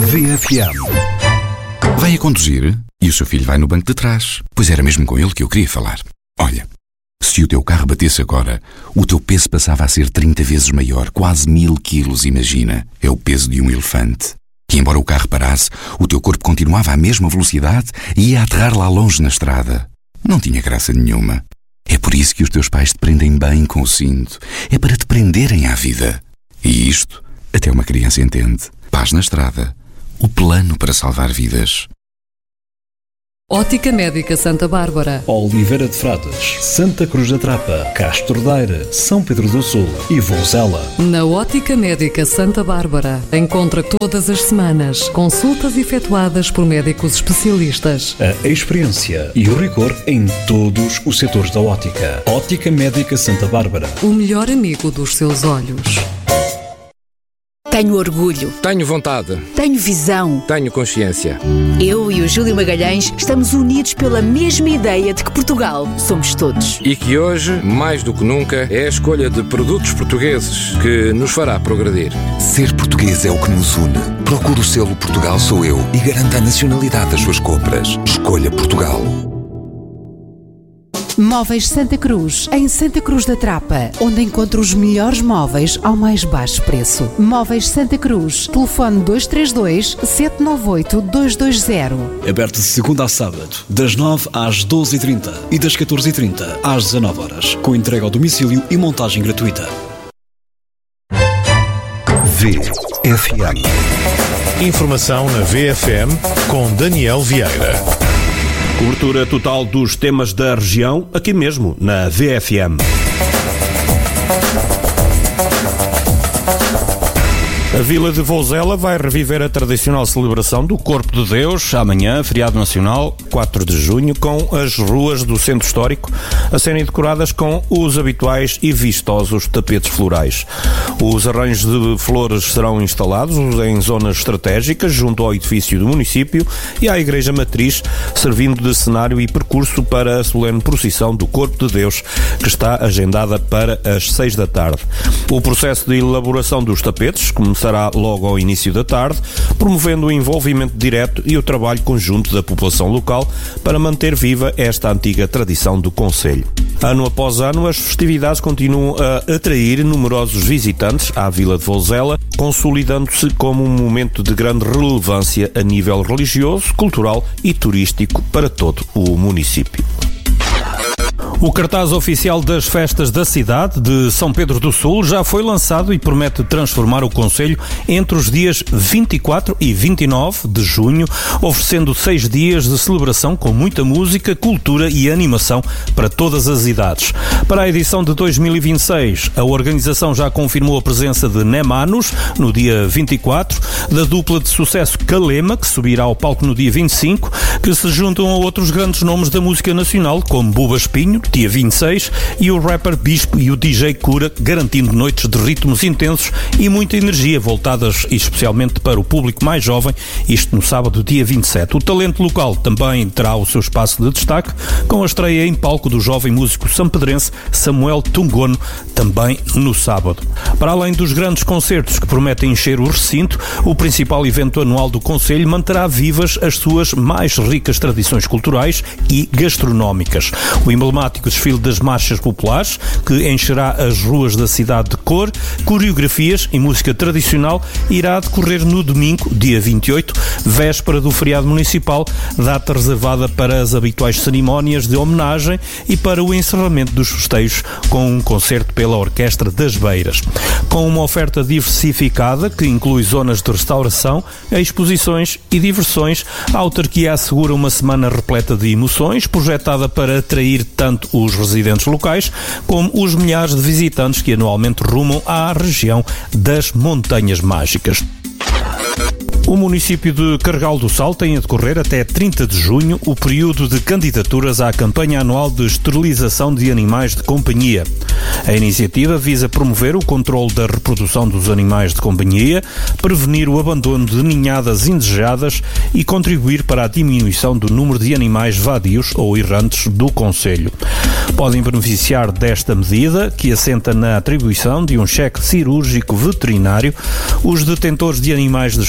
VFM. Vai a conduzir e o seu filho vai no banco de trás. Pois era mesmo com ele que eu queria falar. Olha, se o teu carro batesse agora, o teu peso passava a ser 30 vezes maior, quase 1000 quilos, imagina. É o peso de um elefante. E embora o carro parasse, o teu corpo continuava à mesma velocidade e ia aterrar lá longe na estrada. Não tinha graça nenhuma. É por isso que os teus pais te prendem bem com o cinto. É para te prenderem à vida. E isto, até uma criança entende. Paz na estrada. O plano para salvar vidas. Ótica Médica Santa Bárbara, Oliveira de Frades, Santa Cruz da Trapa, Castro Daire, São Pedro do Sul e Vozela. Na Ótica Médica Santa Bárbara, encontra todas as semanas consultas efetuadas por médicos especialistas. A experiência e o rigor em todos os setores da ótica. Ótica Médica Santa Bárbara. O melhor amigo dos seus olhos. Tenho orgulho. Tenho vontade. Tenho visão. Tenho consciência. Eu e o Júlio Magalhães estamos unidos pela mesma ideia de que Portugal somos todos. E que hoje, mais do que nunca, é a escolha de produtos portugueses que nos fará progredir. Ser português é o que nos une. Procure o selo Portugal Sou Eu e garanta a nacionalidade das suas compras. Escolha Portugal. Móveis Santa Cruz, em Santa Cruz da Trapa, onde encontra os melhores móveis ao mais baixo preço. Móveis Santa Cruz, telefone 232-798-220. Aberto de segunda a sábado, das 9 às 12h30 e das 14h30 às 19h, com entrega ao domicílio e montagem gratuita. VFM. Informação na VFM com Daniel Vieira. Cobertura total dos temas da região, aqui mesmo, na VFM. A Vila de Vozela vai reviver a tradicional celebração do Corpo de Deus, amanhã, feriado nacional, 4 de junho, com as ruas do centro histórico a serem decoradas com os habituais e vistosos tapetes florais. Os arranjos de flores serão instalados em zonas estratégicas, junto ao edifício do município e à Igreja Matriz, servindo de cenário e percurso para a solene procissão do Corpo de Deus, que está agendada para as 6 da tarde. O processo de elaboração dos tapetes começará logo ao início da tarde, promovendo o envolvimento direto e o trabalho conjunto da população local para manter viva esta antiga tradição do concelho. Ano após ano, as festividades continuam a atrair numerosos visitantes à Vila de Vozela, consolidando-se como um momento de grande relevância a nível religioso, cultural e turístico para todo o município. O cartaz oficial das festas da cidade de São Pedro do Sul já foi lançado e promete transformar o concelho entre os dias 24 e 29 de junho, oferecendo 6 dias de celebração com muita música, cultura e animação para todas as idades. Para a edição de 2026, a organização já confirmou a presença de Nemanos no dia 24, da dupla de sucesso Calema, que subirá ao palco no dia 25, que se juntam a outros grandes nomes da música nacional, como Buba Espinho, dia 26, e o rapper Bispo e o DJ Cura, garantindo noites de ritmos intensos e muita energia, voltadas especialmente para o público mais jovem, isto no sábado, dia 27. O talento local também terá o seu espaço de destaque, com a estreia em palco do jovem músico sampedrense Samuel Tungono, também no sábado. Para além dos grandes concertos que prometem encher o recinto, o principal evento anual do concelho manterá vivas as suas mais ricas tradições culturais e gastronómicas. O emblemático desfile das marchas populares, que encherá as ruas da cidade de cor, coreografias e música tradicional, irá decorrer no domingo, dia 28, véspera do feriado municipal, data reservada para as habituais cerimónias de homenagem e para o encerramento dos festejos com um concerto pela Orquestra das Beiras. Com uma oferta diversificada, que inclui zonas de restauração, exposições e diversões, a autarquia assegura uma semana repleta de emoções, projetada para atrair tanto os residentes locais como os milhares de visitantes que anualmente rumam à região das Montanhas Mágicas. O município de Carregal do Sal tem a decorrer até 30 de junho o período de candidaturas à campanha anual de esterilização de animais de companhia. A iniciativa visa promover o controle da reprodução dos animais de companhia, prevenir o abandono de ninhadas indesejadas e contribuir para a diminuição do número de animais vadios ou errantes do concelho. Podem beneficiar desta medida, que assenta na atribuição de um cheque cirúrgico veterinário, os detentores de animais de estimação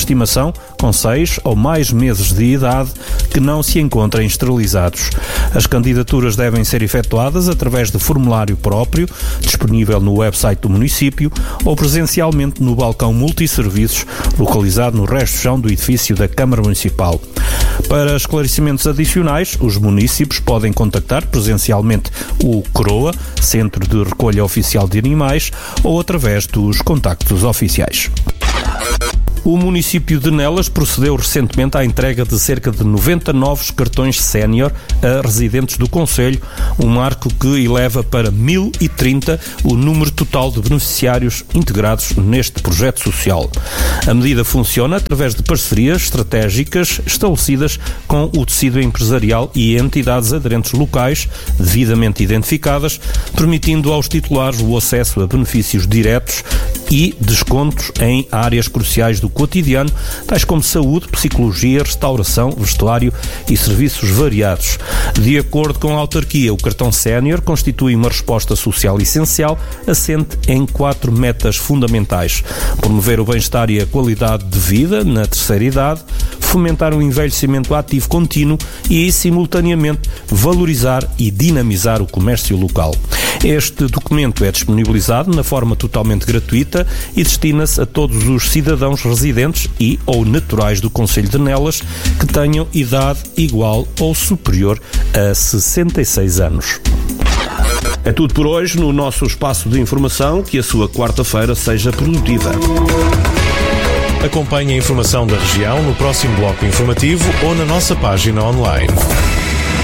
vacinação com 6 ou mais meses de idade que não se encontrem esterilizados. As candidaturas devem ser efetuadas através de formulário próprio, disponível no website do município ou presencialmente no balcão multisserviços, localizado no resto-chão do edifício da Câmara Municipal. Para esclarecimentos adicionais, os munícipes podem contactar presencialmente o CROA, Centro de Recolha Oficial de Animais, ou através dos contactos oficiais. O município de Nelas procedeu recentemente à entrega de cerca de 90 novos cartões sénior a residentes do concelho, um marco que eleva para 1030 o número total de beneficiários integrados neste projeto social. A medida funciona através de parcerias estratégicas estabelecidas com o tecido empresarial e entidades aderentes locais, devidamente identificadas, permitindo aos titulares o acesso a benefícios diretos e descontos em áreas cruciais do cotidiano, tais como saúde, psicologia, restauração, vestuário e serviços variados. De acordo com a autarquia, o cartão sénior constitui uma resposta social essencial, assente em 4 metas fundamentais: promover o bem-estar e a qualidade de vida na terceira idade, fomentar um envelhecimento ativo contínuo e, simultaneamente, valorizar e dinamizar o comércio local. Este documento é disponibilizado na forma totalmente gratuita e destina-se a todos os cidadãos residentes e ou naturais do concelho de Nelas que tenham idade igual ou superior a 66 anos. É tudo por hoje no nosso espaço de informação. Que a sua quarta-feira seja produtiva. Acompanhe a informação da região no próximo bloco informativo ou na nossa página online.